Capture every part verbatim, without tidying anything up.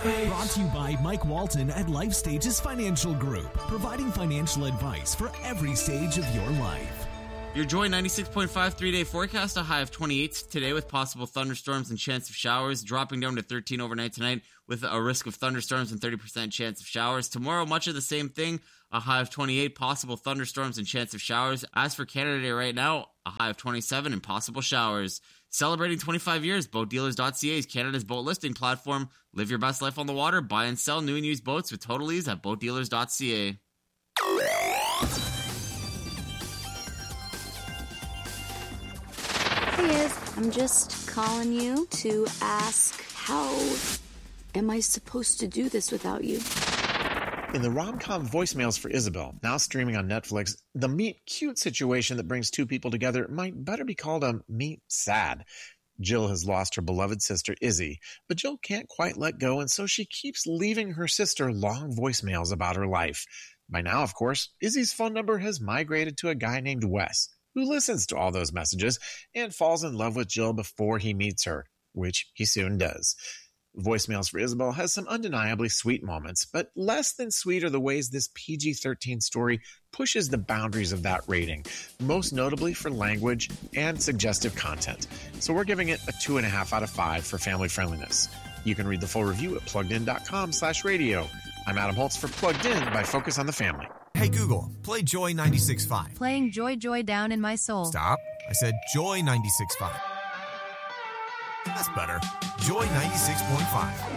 Brought to you by Mike Walton at Life Stages Financial Group, providing financial advice for every stage of your life. Your Joy ninety-six point five three-day forecast, a high of twenty-eight today with possible thunderstorms and chance of showers, dropping down to thirteen overnight tonight with a risk of thunderstorms and thirty percent chance of showers. Tomorrow, much of the same thing, a high of twenty-eight, possible thunderstorms and chance of showers. As for Canada Day right now, a high of twenty-seven and possible showers. Celebrating twenty-five years, boat dealers dot c a is Canada's boat listing platform. Live your best life on the water. Buy and sell new and used boats with total ease at boat dealers dot c a. Hey guys, I'm just calling you to ask, how am I supposed to do this without you? In the rom-com Voicemails for Isabel, now streaming on Netflix, the meet-cute situation that brings two people together might better be called a meet-sad. Jill has lost her beloved sister, Izzy, but Jill can't quite let go, and so she keeps leaving her sister long voicemails about her life. By now, of course, Izzy's phone number has migrated to a guy named Wes, who listens to all those messages and falls in love with Jill before he meets her, which he soon does. Voicemails for Isabel has some undeniably sweet moments, but less than sweet are the ways this P G thirteen story pushes the boundaries of that rating, most notably for language and suggestive content. So we're giving it a two and a half out of five for family friendliness. You can read the full review at pluggedin.com slash radio. I'm Adam Holtz for Plugged In by Focus on the Family. Hey Google, play Joy ninety-six point five. Playing Joy Joy Down in My Soul. Stop. I said Joy ninety-six point five. That's better. Joy ninety-six point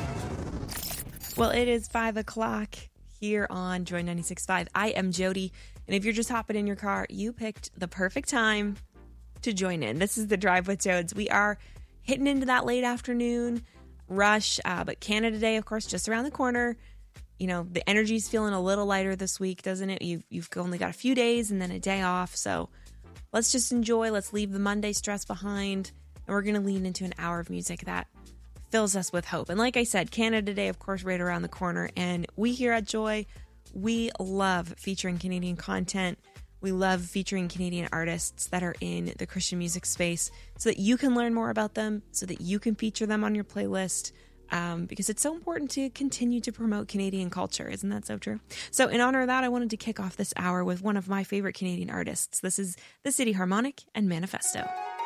five. Well, it is five o'clock here on Joy ninety-six point five. I am Jody, and if you're just hopping in your car, you picked the perfect time to join in. This is the Drive with Jodes. We are hitting into that late afternoon rush, uh, but Canada Day, of course, just around the corner. You know, the energy's feeling a little lighter this week, doesn't it? You've, you've only got a few days and then a day off, so let's just enjoy. Let's leave the Monday stress behind, and we're going to lean into an hour of music that fills us with hope. And like I said, Canada Day, of course, right around the corner, and we here at Joy, we love featuring Canadian content. We love featuring Canadian artists that are in the Christian music space so that you can learn more about them, so that you can feature them on your playlist, um, because it's so important to continue to promote Canadian culture. Isn't that so true? So in honor of that, I wanted to kick off this hour with one of my favorite Canadian artists. This is the City Harmonic and Manifesto.